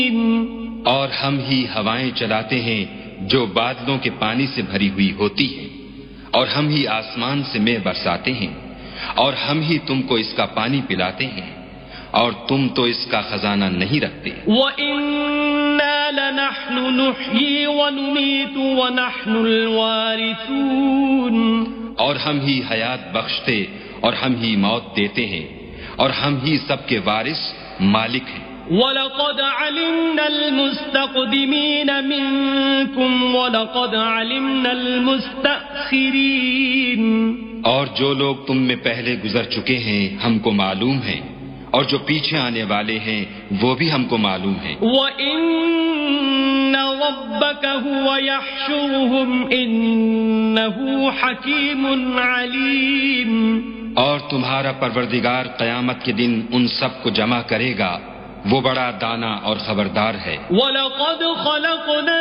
اور ہم ہی ہوائیں چلاتے ہیں جو بادلوں کے پانی سے بھری ہوئی ہوتی ہیں، اور ہم ہی آسمان سے مے برساتے ہیں، اور ہم ہی تم کو اس کا پانی پلاتے ہیں، اور تم تو اس کا خزانہ نہیں رکھتے۔ وَإِنَّا لَنَحْنُ نُحْيِي وَنُمِيتُ وَنَحْنُ الْوَارِثُونَ، اور ہم ہی حیات بخشتے اور ہم ہی موت دیتے ہیں، اور ہم ہی سب کے وارث مالک ہیں۔ وَلَقَدْ عَلِمْنَا الْمُسْتَقْدِمِينَ مِنْكُمْ وَلَقَدْ عَلِمْنَا الْمُسْتَأْخِرِينَ، اور جو لوگ تم میں پہلے گزر چکے ہیں ہم کو معلوم ہیں، اور جو پیچھے آنے والے ہیں وہ بھی ہم کو معلوم ہیں۔ وَإِنَّ رَبَّكَ هُوَ يَحْشُرُهُمْ إِنَّهُ حَكِيمٌ عَلِيمٌ، اور تمہارا پروردگار قیامت کے دن ان سب کو جمع کرے گا، وہ بڑا دانا اور خبردار ہے۔ وَلَقَدْ خَلَقْنَا